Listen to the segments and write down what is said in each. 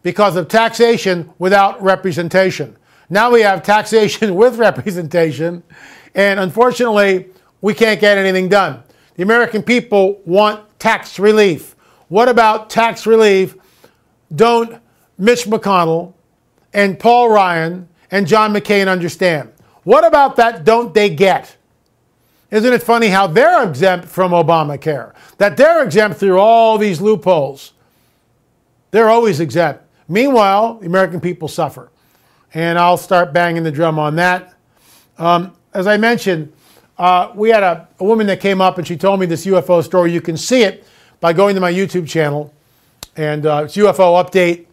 because of taxation without representation. Now we have taxation with representation, and unfortunately, we can't get anything done. The American people want tax relief. What about tax relief don't Mitch McConnell and Paul Ryan and John McCain understand? What about that don't they get? Isn't it funny how they're exempt from Obamacare? That they're exempt through all these loopholes. They're always exempt. Meanwhile, the American people suffer. And I'll start banging the drum on that. As I mentioned, we had a woman that came up and she told me this UFO story. You can see it by going to my YouTube channel. And it's UFO Update,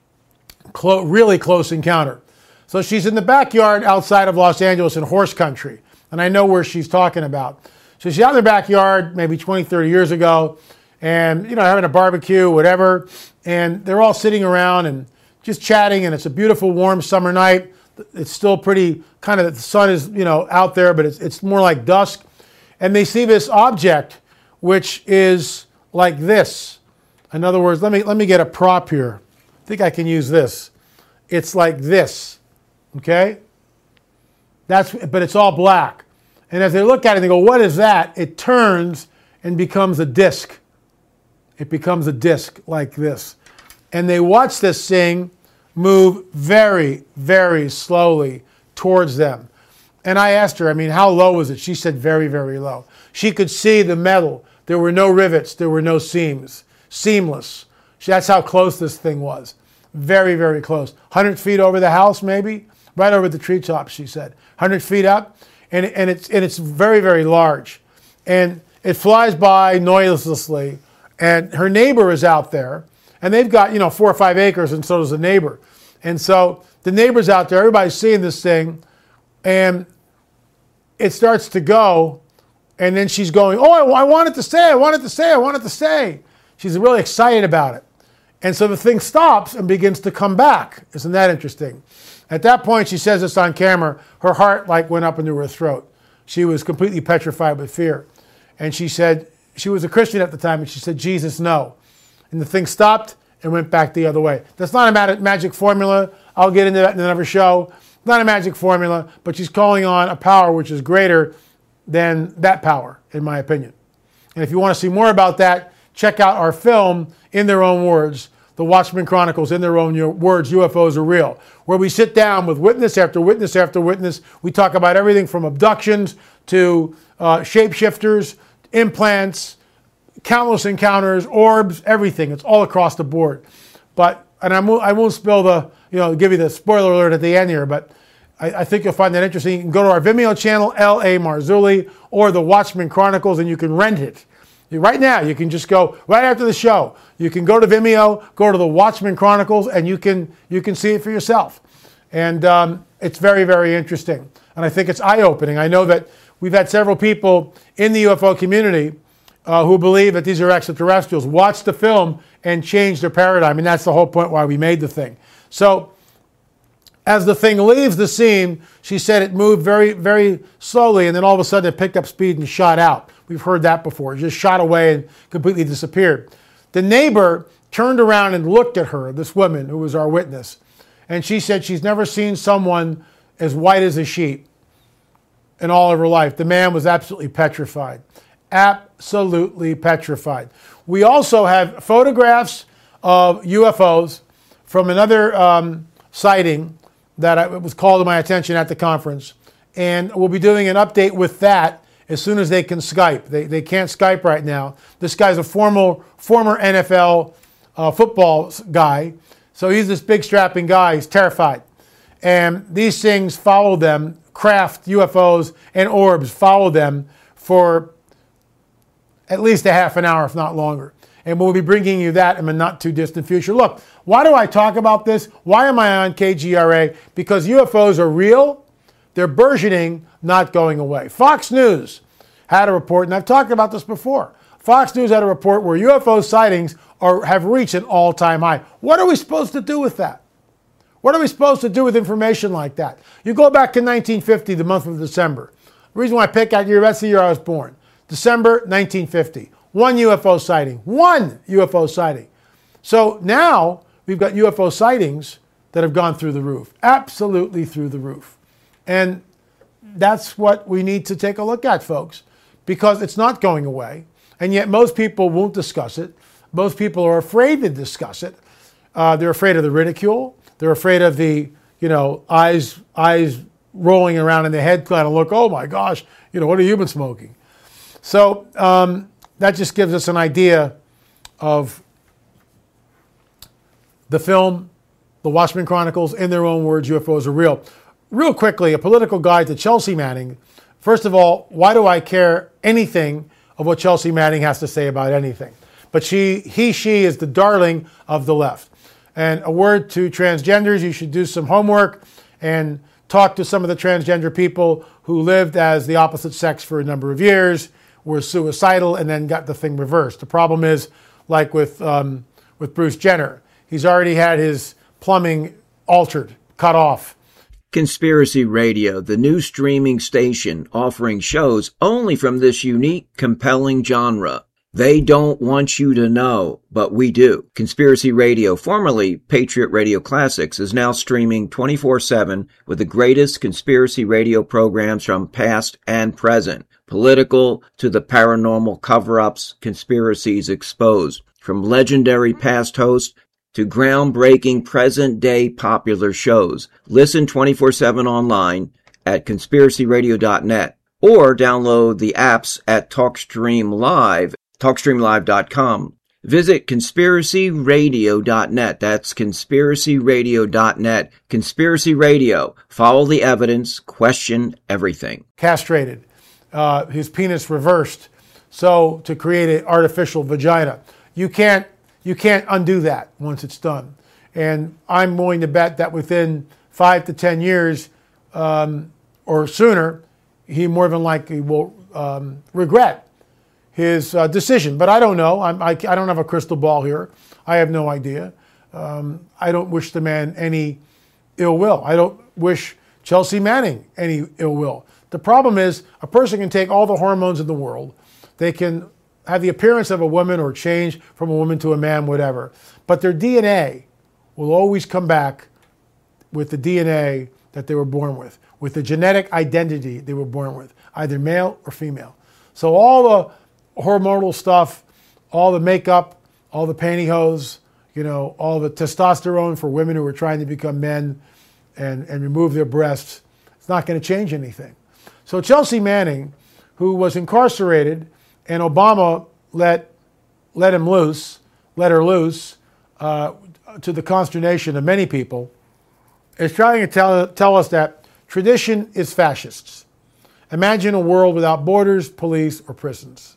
really close encounter. So she's in the backyard outside of Los Angeles in horse country. And I know where she's talking about. So she's out in the backyard maybe 20, 30 years ago. And, having a barbecue, whatever. And they're all sitting around and just chatting. And it's a beautiful, warm summer night. It's still pretty, the sun is, out there, but it's more like dusk. And they see this object, which is like this. In other words, let me get a prop here. I think I can use this. It's like this, okay? But it's all black. And as they look at it, they go, what is that? It turns and becomes a disc. It becomes a disc like this. And they watch this thing move very, very slowly towards them. And I asked her, how low was it? She said very, very low. She could see the metal. There were no rivets. There were no seams. Seamless. That's how close this thing was. Very, very close. 100 feet over the house, maybe? Right over the treetops, she said. 100 feet up. And it's very, very large. And it flies by noiselessly. And her neighbor is out there. And they've got, 4 or 5 acres, and so does the neighbor. And so the neighbor's out there. Everybody's seeing this thing. And it starts to go. And then she's going, oh, I want it to stay. I want it to stay. I want it to stay. She's really excited about it. And so the thing stops and begins to come back. Isn't that interesting? At that point, she says this on camera, her heart went up into her throat. She was completely petrified with fear. And she said, she was a Christian at the time, and she said, Jesus, no. And the thing stopped and went back the other way. That's not a magic formula. I'll get into that in another show. Not a magic formula, but she's calling on a power which is greater than that power, in my opinion. And if you want to see more about that, check out our film, In Their Own Words, The Watchmen Chronicles, In Their Own Words, UFOs Are Real, where we sit down with witness after witness after witness. We talk about everything from abductions to shapeshifters, implants, countless encounters, orbs, everything. It's all across the board. And I won't spill give you the spoiler alert at the end here, but I think you'll find that interesting. You can go to our Vimeo channel, L.A. Marzulli, or The Watchmen Chronicles, and you can rent it. Right now, you can just go, right after the show, you can go to Vimeo, go to The Watchmen Chronicles, and you can see it for yourself. And it's very, very interesting. And I think it's eye-opening. I know that we've had several people in the UFO community who believe that these are extraterrestrials watch the film and change their paradigm. And that's the whole point why we made the thing. So as the thing leaves the scene, she said it moved very, very slowly, and then all of a sudden it picked up speed and shot out. We've heard that before. It just shot away and completely disappeared. The neighbor turned around and looked at her, this woman who was our witness, and she said she's never seen someone as white as a sheet in all of her life. The man was absolutely petrified. Absolutely petrified. We also have photographs of UFOs from another sighting that was called to my attention at the conference. And we'll be doing an update with that as soon as they can Skype. They can't Skype right now. This guy's a former NFL football guy. So he's this big strapping guy. He's terrified. And these things follow them, craft, UFOs, and orbs follow them for at least a half an hour, if not longer. And we'll be bringing you that in the not too distant future. Look, why do I talk about this? Why am I on KGRA? Because UFOs are real. They're burgeoning, not going away. Fox News had a report, and I've talked about this before. Fox News had a report where UFO sightings have reached an all-time high. What are we supposed to do with that? What are we supposed to do with information like that? You go back to 1950, the month of December. The reason why I pick that year, that's the year I was born. December 1950. One UFO sighting. One UFO sighting. So now, we've got UFO sightings that have gone through the roof, absolutely through the roof. And that's what we need to take a look at, folks, because it's not going away. And yet most people won't discuss it. Most people are afraid to discuss it. They're afraid of the ridicule. They're afraid of the, eyes rolling around in their head kind of look, oh my gosh, what have you been smoking? So that just gives us an idea of the film, The Watchmen Chronicles, in their own words, UFOs are real. Real quickly, a political guide to Chelsea Manning. First of all, why do I care anything of what Chelsea Manning has to say about anything? But she is the darling of the left. And a word to transgenders, you should do some homework and talk to some of the transgender people who lived as the opposite sex for a number of years, were suicidal, and then got the thing reversed. The problem is, like with Bruce Jenner, he's already had his plumbing altered, cut off. Conspiracy Radio, the new streaming station offering shows only from this unique, compelling genre. They don't want you to know, but we do. Conspiracy Radio, formerly Patriot Radio Classics, is now streaming 24/7 with the greatest conspiracy radio programs from past and present. Political to the paranormal cover-ups, conspiracies exposed. From legendary past hosts to groundbreaking present-day popular shows. Listen 24/7 online at conspiracyradio.net or download the apps at TalkStream Live, TalkStreamLive.com. Visit conspiracyradio.net. That's conspiracyradio.net. Conspiracy Radio. Follow the evidence. Question everything. Castrated. His penis reversed. So to create an artificial vagina. You can't undo that once it's done. And I'm willing to bet that within 5 to 10 years or sooner, he more than likely will regret his decision. But I don't know. I don't have a crystal ball here. I have no idea. I don't wish the man any ill will. I don't wish Chelsea Manning any ill will. The problem is a person can take all the hormones in the world. They can have the appearance of a woman or change from a woman to a man, whatever. But their DNA will always come back with the DNA that they were born with the genetic identity they were born with, either male or female. So all the hormonal stuff, all the makeup, all the pantyhose, all the testosterone for women who are trying to become men and remove their breasts, it's not going to change anything. So Chelsea Manning, who was incarcerated, and Obama let her loose, to the consternation of many people, is trying to tell us that tradition is fascists. Imagine a world without borders, police, or prisons.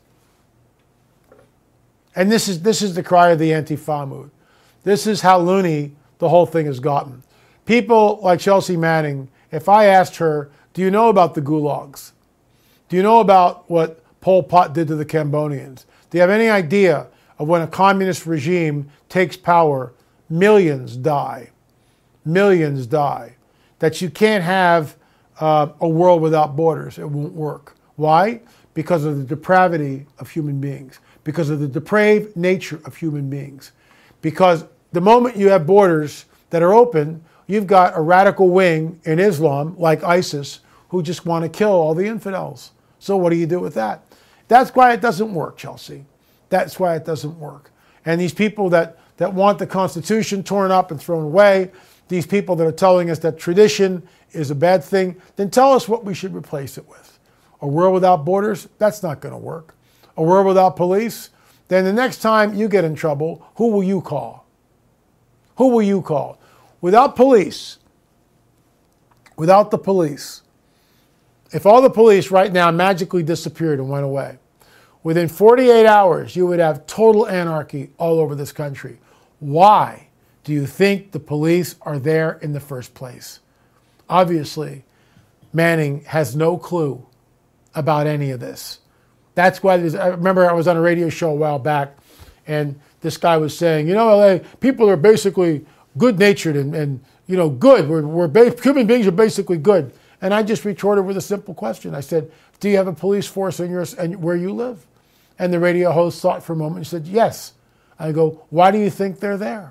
And this is the cry of the Antifa mood. This is how loony the whole thing has gotten. People like Chelsea Manning, if I asked her, do you know about the gulags? Do you know about what Pol Pot did to the Cambodians? Do you have any idea of when a communist regime takes power, millions die? Millions die. That you can't have a world without borders. It won't work. Why? Because of the depravity of human beings. Because of the depraved nature of human beings. Because the moment you have borders that are open, you've got a radical wing in Islam, like ISIS, who just want to kill all the infidels. So what do you do with that? That's why it doesn't work, Chelsea. That's why it doesn't work. And these people that want the Constitution torn up and thrown away, these people that are telling us that tradition is a bad thing, then tell us what we should replace it with. A world without borders? That's not going to work. A world without police? Then the next time you get in trouble, who will you call? Who will you call? Without police, without the police, if all the police right now magically disappeared and went away, within 48 hours, you would have total anarchy all over this country. Why do you think the police are there in the first place? Obviously, Manning has no clue about any of this. That's why I remember I was on a radio show a while back, and this guy was saying, LA, people are basically good-natured and good. Human beings are basically good. And I just retorted with a simple question. I said, do you have a police force where you live? And the radio host thought for a moment and said, yes. I go, why do you think they're there?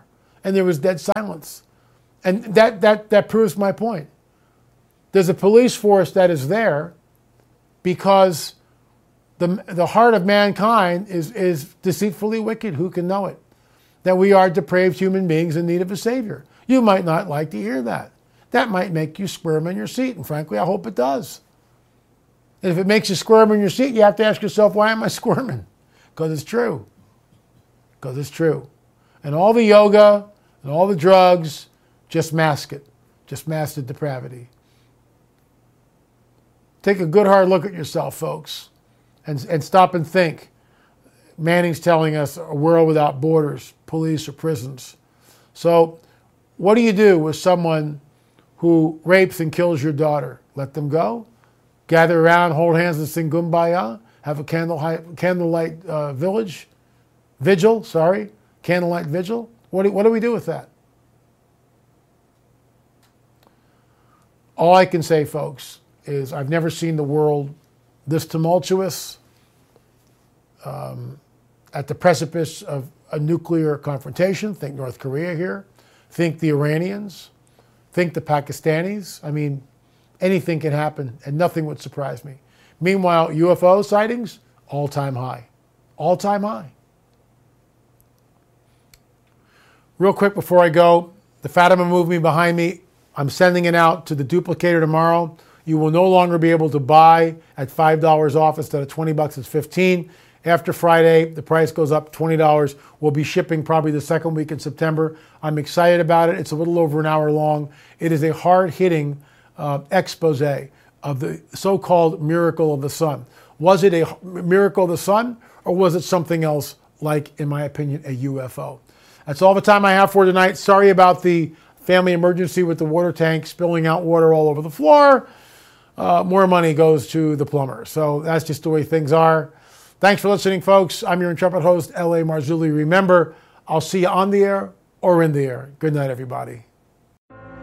and there was dead silence. And that proves my point. There's a police force that is there because the heart of mankind is deceitfully wicked. Who can know it? That we are depraved human beings in need of a Savior. You might not like to hear that. That might make you squirm in your seat, and frankly, I hope it does. And if it makes you squirm in your seat, you have to ask yourself, why am I squirming? Because it's true. Because it's true. And all the yoga and all the drugs just mask it. Just mask the depravity. Take a good hard look at yourself, folks, and stop and think. Manning's telling us a world without borders, police or prisons. So what do you do with someone who rapes and kills your daughter? Let them go? Gather around, hold hands and sing Kumbaya? Have a candlelight vigil? Candlelight vigil? What do we do with that? All I can say, folks, is I've never seen the world this tumultuous, at the precipice of a nuclear confrontation. Think North Korea here. Think the Iranians. Think the Pakistanis. I mean, anything can happen, and nothing would surprise me. Meanwhile, UFO sightings, all-time high. All-time high. Real quick before I go, the Fatima movement behind me, I'm sending it out to the duplicator tomorrow. You will no longer be able to buy at $5 off instead of $20, it's $15. After Friday, the price goes up $20. We'll be shipping probably the second week in September. I'm excited about it. It's a little over an hour long. It is a hard-hitting expose of the so-called miracle of the sun. Was it a miracle of the sun, or was it something else like, in my opinion, a UFO? That's all the time I have for tonight. Sorry about the family emergency with the water tank spilling out water all over the floor. More money goes to the plumber. So that's just the way things are. Thanks for listening, folks. I'm your intrepid host, L.A. Marzulli. Remember, I'll see you on the air or in the air. Good night, everybody.